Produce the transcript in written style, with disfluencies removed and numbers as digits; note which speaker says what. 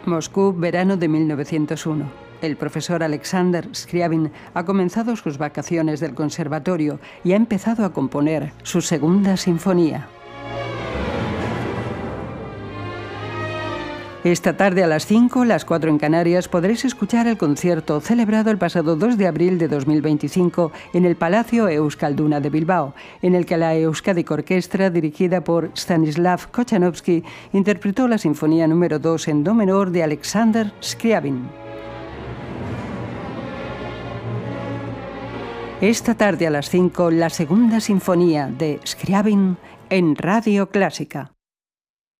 Speaker 1: Moscú, verano de 1901. El profesor Alexander Scriabin ha comenzado sus vacaciones del conservatorio y ha empezado a componer su segunda sinfonía. Esta tarde a las 5, las 4 en Canarias, podréis escuchar el concierto celebrado el pasado 2 de abril de 2025 en el Palacio Euskalduna de Bilbao, en el que la Euskadi Orquestra, dirigida por Stanislav Kochanowski, interpretó la Sinfonía número 2 en do menor de Alexander Scriabin. Esta tarde a las 5, la segunda sinfonía de Scriabin en Radio Clásica.